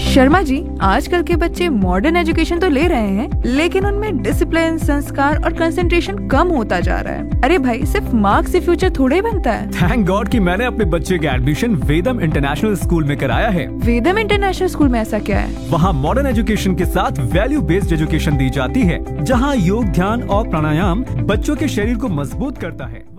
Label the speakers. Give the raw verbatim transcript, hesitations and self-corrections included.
Speaker 1: शर्मा जी, आजकल के बच्चे मॉडर्न एजुकेशन तो ले रहे हैं, लेकिन उनमें डिसिप्लिन, संस्कार और कंसंट्रेशन कम होता जा रहा है। अरे भाई, सिर्फ मार्क्स से फ्यूचर थोड़े ही बनता है।
Speaker 2: थैंक गॉड कि मैंने अपने बच्चे का एडमिशन वेदम इंटरनेशनल स्कूल में कराया है।
Speaker 1: वेदम इंटरनेशनल स्कूल में ऐसा क्या है?
Speaker 2: वहाँ मॉडर्न एजुकेशन के साथ वैल्यू बेस्ड एजुकेशन दी जाती है, जहाँ योग, ध्यान और प्राणायाम बच्चों के शरीर को मजबूत करता है।